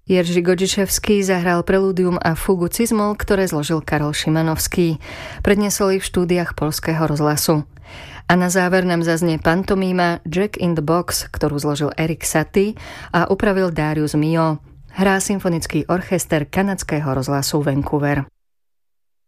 Jerzy Godžiševský zahral prelúdium a fugu cizmol, ktoré zložil Karol Šimanovský. Predniesol ich v štúdiách Poľského rozhlasu. A na záver nám zaznie pantomíma Jack in the Box, ktorú zložil Erik Satie a upravil Darius Milhaud. Hrá symfonický orchester kanadského rozhlasu Vancouver.